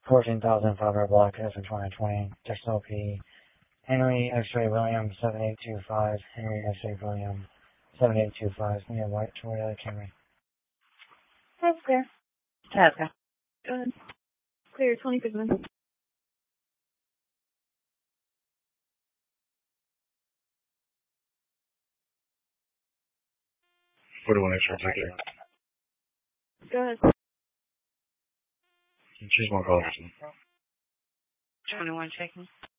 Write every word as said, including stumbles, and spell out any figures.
fourteen thousand five hundred block S in twenty twenty. Text L P. Henry X-Ray William seven eight two five. Henry X-Ray William seven eight two five. Near White Toyota Camry. That's clear. Tasca. Go ahead. Clear, twenty-six minutes. forty-one X-ray ticket. Go ahead. Choose one call. twenty-one checking.